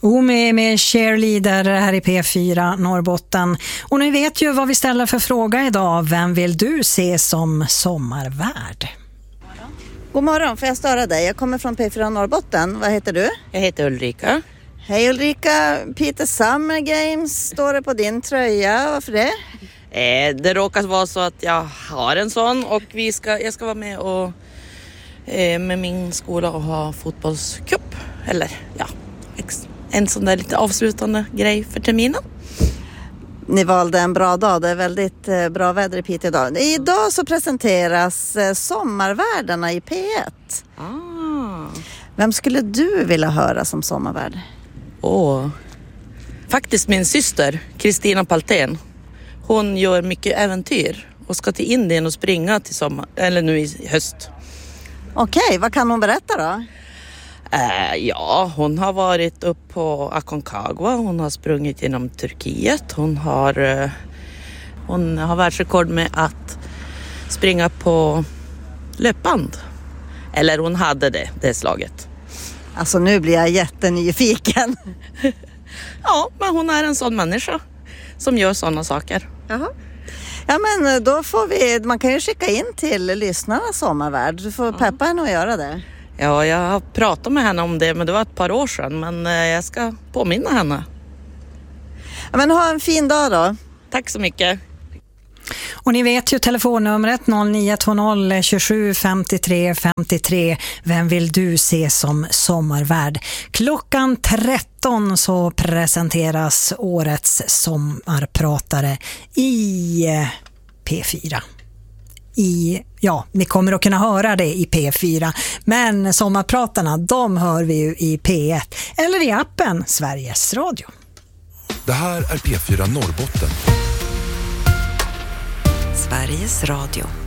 Omi med Cheerleader här i P4 Norrbotten. Och ni vet ju vad vi ställer för fråga idag. Vem vill du se som sommarvärd? God morgon, får jag störa dig? Jag kommer från P4 Norrbotten. Vad heter du? Jag heter Ulrika. Hej Ulrika, Peter Summer Games står det på din tröja. Varför det? Det råkar vara så att jag har en sån och jag ska vara med och med min skola och ha fotbollscup. Eller ja, en sån där lite avslutande grej för terminen. Ni valde en bra dag, det är väldigt bra väder i Piteå idag. Idag så presenteras sommarvärdarna i P1. Vem skulle du vilja höra som sommarvärd? Faktiskt min syster, Kristina Paltén. Hon gör mycket äventyr och ska till Indien och springa till sommar, eller nu i höst. Okej, vad kan hon berätta då? Hon har varit upp på Aconcagua, hon har sprungit genom Turkiet, hon har världsrekord med att springa på löpband. Eller hon hade det slaget. Alltså nu blir jag jättenyfiken. Ja, men hon är en sån människa som gör sådana saker. Jaha. Ja, men då får man kan ju skicka in till lyssnarna sommarvärd. Du får peppa henne att göra det. Ja, jag har pratat med henne om det, men det var ett par år sedan. Men jag ska påminna henne. Ja, men ha en fin dag då. Tack så mycket. Och ni vet ju telefonnumret 0920 27 53 53. Vem vill du se som sommarvärd? Klockan 13 så presenteras årets sommarpratare i P4. Ni kommer att kunna höra det i P4, men sommarpratarna, de hör vi ju i P1 eller i appen Sveriges Radio. Det här är P4 Norrbotten. Sveriges Radio.